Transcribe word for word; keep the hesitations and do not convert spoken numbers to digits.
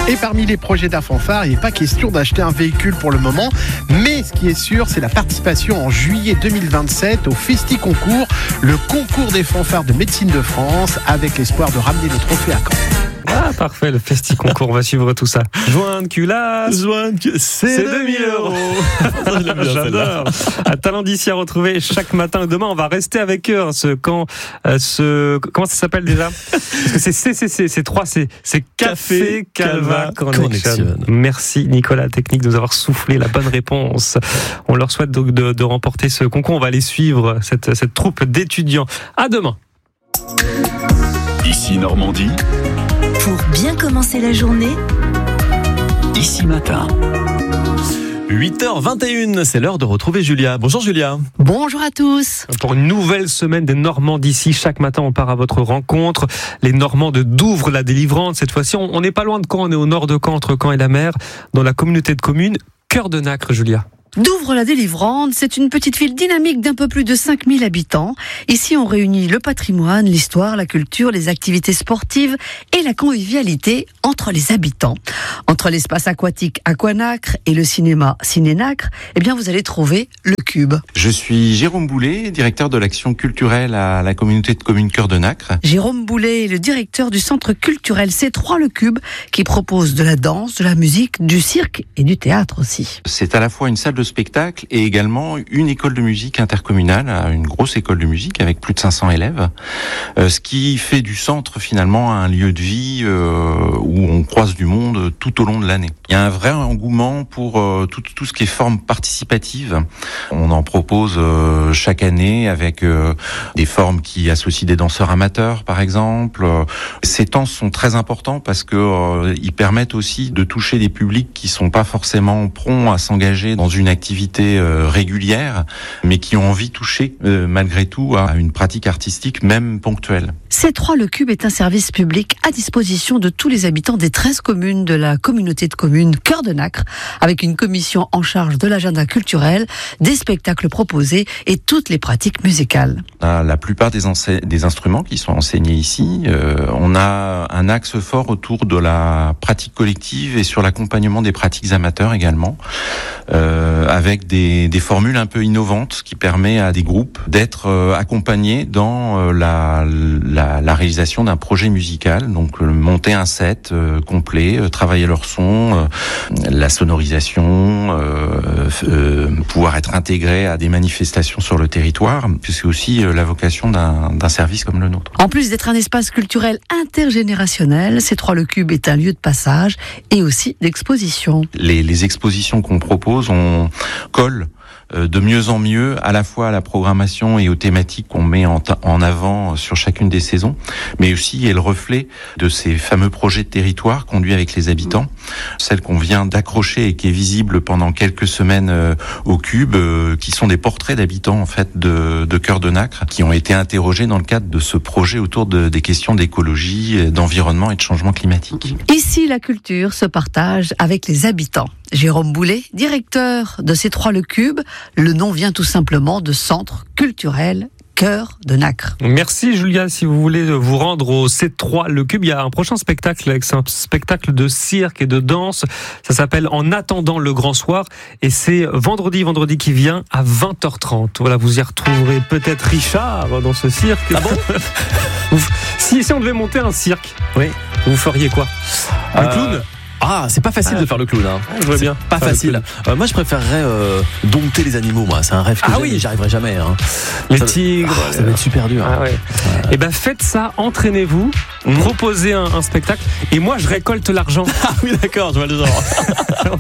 Et parmi les projets d'Afanfare, il n'est pas question d'acheter un véhicule pour le moment, mais ce qui est sûr, c'est la participation en juillet deux mille vingt-sept au Festi Concours, le concours des fanfares de médecine de France, avec l'espoir de ramener le trophée à Caen. Ah, parfait, le Festi Concours, on va suivre tout ça. Joindre culasse, Joindre culasse, c'est deux mille euros. J'adore. Un talent d'ici à retrouver chaque matin. Et demain, on va rester avec eux. Hein, ce camp, euh, ce, comment ça s'appelle déjà? Parce que c'est C C C, c'est trois C. C'est Café Calva Connection. Connection. Merci Nicolas Technique de nous avoir soufflé la bonne réponse. On leur souhaite donc de, de remporter ce concours. On va aller suivre cette, cette troupe d'étudiants. À demain. Ici Normandie. Pour bien commencer la journée, Ici Matin. huit heures vingt et une, c'est l'heure de retrouver Julia. Bonjour Julia. Bonjour à tous. Pour une nouvelle semaine des Normands d'ici, chaque matin on part à votre rencontre. Les Normands de Douvres la Délivrante. Cette fois-ci, on n'est pas loin de Caen, on est au nord de Caen, entre Caen et la mer, dans la communauté de communes Cœur de Nacre, Julia. Douvres la Délivrante, c'est une petite ville dynamique d'un peu plus de cinq mille habitants. Ici, on réunit le patrimoine, l'histoire, la culture, les activités sportives et la convivialité entre les habitants. Entre l'espace aquatique Aquanacre et le cinéma Cinénacre, eh bien, vous allez trouver le Cube. Je suis Jérôme Boulet, directeur de l'action culturelle à la communauté de communes Cœur de Nacre. Jérôme Boulet est le directeur du centre culturel C trois Le Cube, qui propose de la danse, de la musique, du cirque et du théâtre aussi. C'est à la fois une salle de spectacle et également une école de musique intercommunale, une grosse école de musique avec plus de cinq cents élèves, euh, ce qui fait du centre finalement un lieu de vie euh, où on croise du monde tout au long de l'année. Il y a un vrai engouement pour euh, tout, tout ce qui est forme participative. On en propose euh, chaque année avec euh, des formes qui associent des danseurs amateurs par exemple. Euh, ces temps sont très importants parce que euh, ils permettent aussi de toucher des publics qui sont pas forcément prompts à s'engager dans une activités euh, régulières, mais qui ont envie de toucher euh, malgré tout à une pratique artistique même ponctuelle. C trois Le Cube est un service public à disposition de tous les habitants des treize communes de la communauté de communes Cœur de Nacre, avec une commission en charge de l'agenda culturel, des spectacles proposés et toutes les pratiques musicales. La, la plupart des, ense- des instruments qui sont enseignés ici, euh, on a un axe fort autour de la pratique collective et sur l'accompagnement des pratiques amateurs également. Euh, avec des, des formules un peu innovantes qui permet à des groupes d'être euh, accompagnés dans euh, la, la, la réalisation d'un projet musical, donc euh, monter un set euh, complet, euh, travailler leur son, euh, la sonorisation, euh, euh, pouvoir être intégré à des manifestations sur le territoire, c'est aussi euh, la vocation d'un, d'un service comme le nôtre. En plus d'être un espace culturel intergénérationnel, C trois Le Cube est un lieu de passage et aussi d'exposition. Les, les expositions qu'on propose, on colle de mieux en mieux à la fois à la programmation et aux thématiques qu'on met en, ta- en avant sur chacune des saisons, mais aussi est le reflet de ces fameux projets de territoire conduits avec les habitants. Celle qu'on vient d'accrocher et qui est visible pendant quelques semaines euh, au Cube, euh, qui sont des portraits d'habitants en fait de, de Cœur de Nacre, qui ont été interrogés dans le cadre de ce projet autour de, des questions d'écologie, d'environnement et de changement climatique. Ici, la culture se partage avec les habitants. Jérôme Boulet, directeur de C trois Le Cube, le nom vient tout simplement de Centre culturel Cœur de Nacre. Merci Julia, si vous voulez vous rendre au C trois Le Cube, il y a un prochain spectacle, c'est un spectacle de cirque et de danse, ça s'appelle En attendant le grand soir et c'est vendredi, vendredi qui vient à vingt heures trente. Voilà, vous y retrouverez peut-être Richard dans ce cirque. Ah bon? si, si on devait monter un cirque, Oui. vous feriez quoi? Un Euh, clown? Ah, c'est pas facile Ah, de faire le clown. Hein. je vois C'est bien. Pas Faire le facile. Euh, moi, je préférerais euh, dompter les animaux. Moi, c'est un rêve que Ah j'ai, oui. mais j'y arriverai jamais. Hein. Les Ça- tigres. Ah, ça va être super dur. Ah ouais. Et ben faites ça, entraînez-vous, Mmh. proposez un, un spectacle et moi je récolte l'argent. Ah oui, d'accord, je vois le genre.